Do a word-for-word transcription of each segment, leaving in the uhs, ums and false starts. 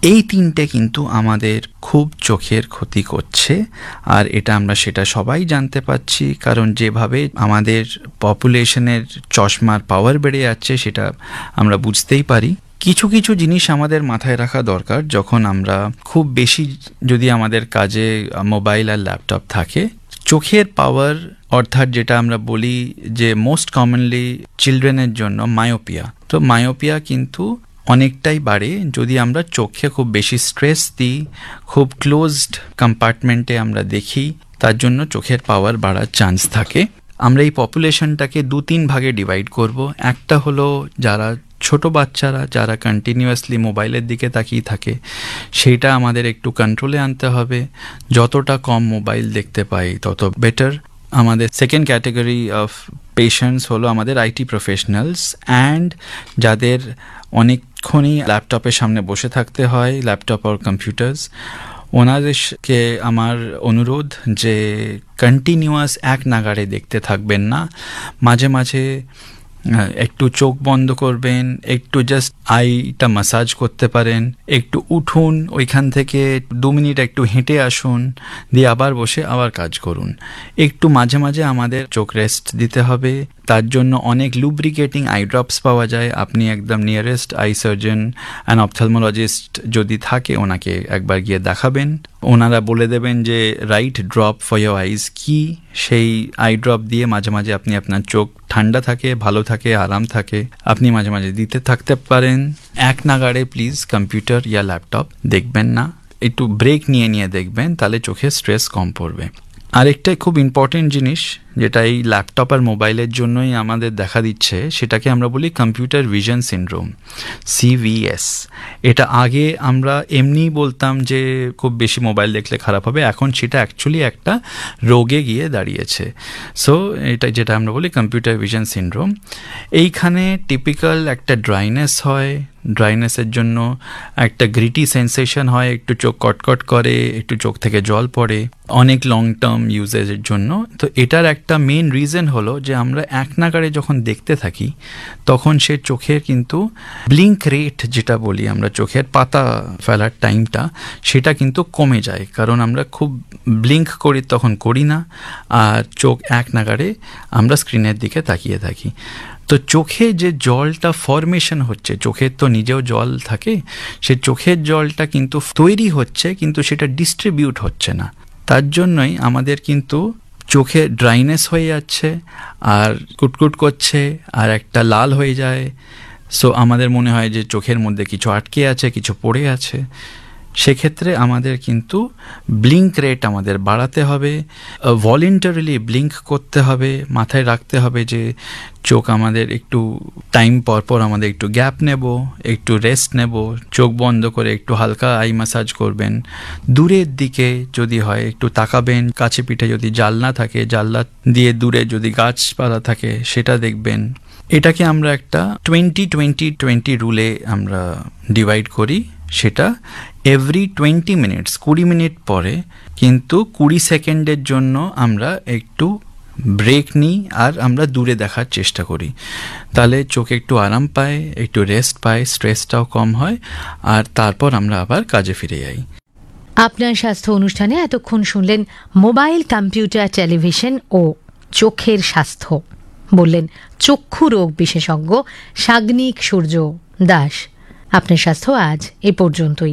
এই তিনটে কিন্তু আমাদের খুব চোখের ক্ষতি করছে, আর এটা আমরা সেটা সবাই জানতে পাচ্ছি, কারণ যেভাবে আমাদের পপুলেশনের চশমার পাওয়ার বেড়ে যাচ্ছে সেটা আমরা বুঝতেই পারি। কিছু কিছু জিনিস আমাদের মাথায় রাখা দরকার। যখন আমরা খুব বেশি যদি আমাদের কাজে মোবাইল আর ল্যাপটপ থাকে, চোখের পাওয়ার অর্থাৎ যেটা আমরা বলি যে মোস্ট কমনলি চিলড্রেনের জন্য মায়োপিয়া, তো মায়োপিয়া কিন্তু অনেকটাই বাড়ে যদি আমরা চোখে খুব বেশি স্ট্রেস দিই, খুব ক্লোজড কম্পার্টমেন্টে আমরা দেখি, তার জন্য চোখের পাওয়ার বাড়ার চান্স থাকে। আমরা এই পপুলেশনটাকে দু তিন ভাগে ডিভাইড করব। একটা হলো যারা ছোট বাচ্চারা, যারা কন্টিনিউয়াসলি মোবাইলের দিকে তাকিয়ে থাকে, সেইটা আমাদের একটু কন্ট্রোলে আনতে হবে। যতটা কম মোবাইল দেখতে পাই তত বেটার। আমাদের সেকেন্ড ক্যাটাগরি অফ পেশেন্টস হলো আমাদের আইটি প্রফেশনালস অ্যান্ড যাদের অনেকক্ষণই ল্যাপটপের সামনে বসে থাকতে হয়, ল্যাপটপ আর কম্পিউটার্স, ওনাদেরকে আমার অনুরোধ যে কন্টিনিউয়াস এক নাগাড়ে দেখতে থাকবেন না। মাঝে মাঝে একটু চোখ বন্ধ করবেন, একটু জাস্ট আইটা ম্যাসাজ করতে পারেন, একটু উঠুন ওইখান থেকে, দু মিনিট একটু হেঁটে আসুন, দিয়ে আবার বসে আবার কাজ করুন। একটু মাঝে মাঝে আমাদের চোখ রেস্ট দিতে হবে। তার জন্য অনেক লুব্রিকেটিং আই ড্রপস পাওয়া যায়। আপনি একদম নিয়ারেস্ট আই সার্জন অ্যান্ড অপথলমোলজিস্ট যদি থাকে, ওনাকে একবার গিয়ে দেখাবেন। ওনারা বলে দেবেন যে রাইট ড্রপ ফর ইয়োর আইজ কি, সেই আই ড্রপ দিয়ে মাঝে মাঝে আপনি আপনার চোখ ঠান্ডা থাকে, ভালো থাকে, আরাম থাকে, আপনি মাঝে মাঝে দিতে থাকতে পারেন। এক নাগাড়ে প্লিজ কম্পিউটার ইয়া ল্যাপটপ দেখবেন না, একটু ব্রেক নিয়ে নিয়ে দেখবেন, তাহলে চোখে স্ট্রেস কম পড়বে। আরেকটাই খুব ইম্পর্টেন্ট জিনিস যেটা এই ল্যাপটপ আর মোবাইলের জন্যই আমাদের দেখা দিচ্ছে, সেটাকে আমরা বলি কম্পিউটার ভিশন সিনড্রোম, সিভিএস। এটা আগে আমরা এমনি বলতাম যে খুব বেশি মোবাইল দেখলে খারাপ হবে, এখন সেটা অ্যাকচুয়ালি একটা রোগে গিয়ে দাঁড়িয়েছে। সো এটা যেটা আমরা বলি কম্পিউটার ভিশন সিনড্রোম, এইখানে টিপিক্যাল একটা ড্রাইনেস হয়। ড্রাইনেসের জন্য একটা গ্রিটি সেন্সেশন হয়, একটু চোখ কটকট করে, একটু চোখ থেকে জল পড়ে, অনেক লং টার্ম ইউজেজের জন্য। তো এটার একটা মেন রিজন হলো যে আমরা এক নাগাড়ে যখন দেখতে থাকি, তখন সে চোখের কিন্তু ব্লিঙ্ক রেট যেটা বলি আমরা, চোখের পাতা ফেলার টাইমটা, সেটা কিন্তু কমে যায়, কারণ আমরা খুব ব্লিঙ্ক করি তখন করি না, আর চোখ এক নাগাড়ে আমরা স্ক্রিনের দিকে তাকিয়ে থাকি। তো চোখে যে জলটা ফর্মেশন হচ্ছে, চোখের তো নিজেও জল থাকে, সে চোখের জলটা কিন্তু তৈরি হচ্ছে, কিন্তু সেটা ডিস্ট্রিবিউট হচ্ছে না। তার জন্যই আমাদের কিন্তু চোখে ড্রাইনেস হয়ে যাচ্ছে, আর কুটকুট করছে, আর একটা লাল হয়ে যায়। সো আমাদের মনে হয় যে চোখের মধ্যে কিছু আটকে আছে, কিছু পড়ে আছে। সেক্ষেত্রে আমাদের কিন্তু ব্লিঙ্ক রেট আমাদের বাড়াতে হবে, ভলেন্টারিলি ব্লিঙ্ক করতে হবে, মাথায় রাখতে হবে যে চোখ আমাদের একটু টাইম পর পর আমাদের একটু গ্যাপ নেব, একটু রেস্ট নেব, চোখ বন্ধ করে একটু হালকা আই ম্যাসাজ করবেন। দূরের দিকে যদি হয় একটু তাকাবেন, কাছে পিঠে যদি জানলা থাকে, জানলা দিয়ে দূরে যদি গাছপালা থাকে সেটা দেখবেন। এটাকে আমরা একটা টোয়েন্টি টোয়েন্টি টোয়েন্টি রুলে আমরা ডিভাইড করি। সেটা এভরি টোয়েন্টি মিনিটস, কুড়ি মিনিট পরে কিন্তু কুড়ি সেকেন্ডের জন্য আমরা একটু ব্রেক নিই, আর আমরা দূরে দেখার চেষ্টা করি। তাহলে চোখ একটু আরাম পায়, একটু রেস্ট পায়, স্ট্রেসটাও কম হয়, আর তারপর আমরা আবার কাজে ফিরে যাই। আপনার স্বাস্থ্য অনুষ্ঠানে এতক্ষণ শুনলেন মোবাইল, কম্পিউটার, টেলিভিশন ও চোখের স্বাস্থ্য। বললেন চক্ষু রোগ বিশেষজ্ঞ সাগ্নিক সূর্য দাস। আপনার স্বাস্থ্য আজ এ পর্যন্তই।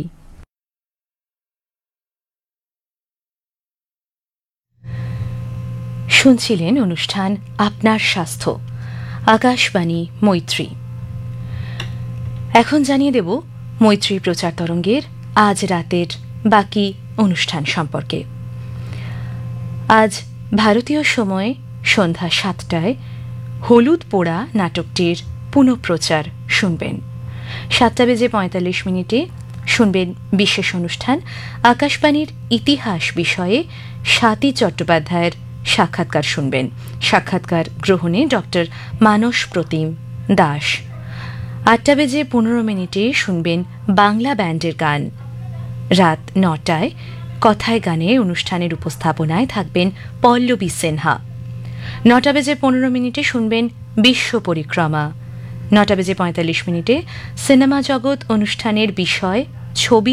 শুনছিলেন অনুষ্ঠান আপনার স্বাস্থ্য, আকাশবাণী মৈত্রী। এখন জানিয়ে দেব মৈত্রী প্রচার তরঙ্গের আজ রাতের বাকি অনুষ্ঠান সম্পর্কে। আজ ভারতীয় সময় সন্ধ্যা সাতটায় হলুদ পোড়া নাটকটির পুনঃপ্রচার শুনবেন। সাতটা বেজে পঁয়তাল্লিশ মিনিটে শুনবেন বিশেষ অনুষ্ঠান আকাশবাণীর ইতিহাস বিষয়ে স্বাতী চট্টোপাধ্যায়ের সাক্ষাৎকার শুনবেন। সাক্ষাৎকার গ্রহণে ডক্টর মানস প্রতিম দাস। আটটা বেজে পনেরো মিনিটে শুনবেন বাংলা ব্যান্ডের গান। রাত নটায় কথায় গানে অনুষ্ঠানের উপস্থাপনায় থাকবেন পল্লবী সিনহা। নটা বেজে পনেরো মিনিটে শুনবেন বিশ্ব পরিক্রমা। নটা বেজে পঁয়তাল্লিশ মিনিটে সিনেমা জগৎ অনুষ্ঠানের বিষয় ছবি